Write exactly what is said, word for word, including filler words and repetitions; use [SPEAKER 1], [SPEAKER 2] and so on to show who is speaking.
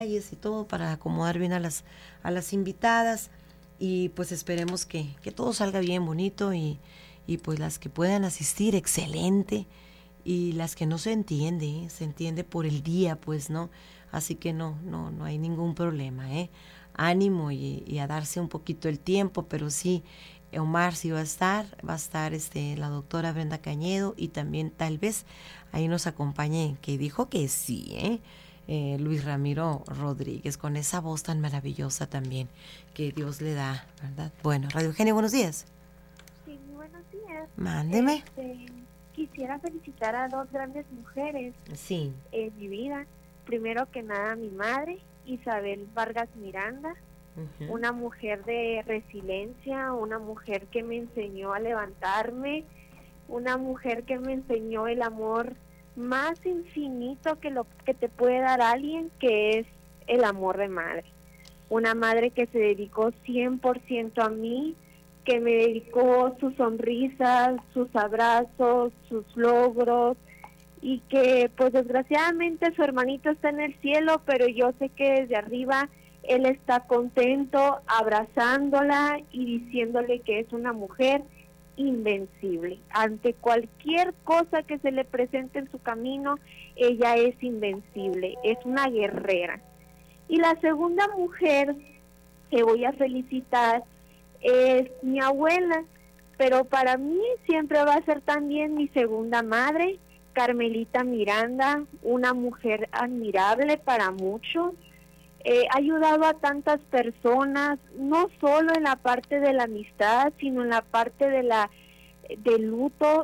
[SPEAKER 1] y todo para acomodar bien a las, a las invitadas y pues esperemos que, que todo salga bien bonito y, y pues las que puedan asistir, excelente, y las que no se entiende, ¿eh? Se entiende por el día, pues, ¿no? Así que no, no, no hay ningún problema, ¿eh? Ánimo y, y a darse un poquito el tiempo, pero sí, Omar sí va a estar, va a estar este, la doctora Brenda Cañedo y también tal vez ahí nos acompañe, que dijo que sí, ¿eh? Eh, Luis Ramiro Rodríguez, con esa voz tan maravillosa también que Dios le da, ¿verdad? Bueno, Radio Eugenia, buenos días.
[SPEAKER 2] Sí, muy buenos días.
[SPEAKER 1] Mándeme.
[SPEAKER 2] Este, quisiera felicitar a dos grandes mujeres
[SPEAKER 1] Sí.
[SPEAKER 2] en mi vida. Primero que nada, mi madre, Isabel Vargas Miranda,
[SPEAKER 1] Uh-huh.
[SPEAKER 2] una mujer de resiliencia, una mujer que me enseñó a levantarme, una mujer que me enseñó el amor más infinito que lo que te puede dar alguien, que es el amor de madre. Una madre que se dedicó cien por ciento a mí, que me dedicó sus sonrisas, sus abrazos, sus logros, y que pues desgraciadamente su hermanito está en el cielo, pero yo sé que desde arriba él está contento, abrazándola y diciéndole que es una mujer invencible. Ante cualquier cosa que se le presente en su camino, ella es invencible, es una guerrera. Y la segunda mujer que voy a felicitar es mi abuela, pero para mí siempre va a ser también mi segunda madre, Carmelita Miranda, una mujer admirable para muchos. Eh, ha ayudado a tantas personas, no solo en la parte de la amistad, sino en la parte de la del luto,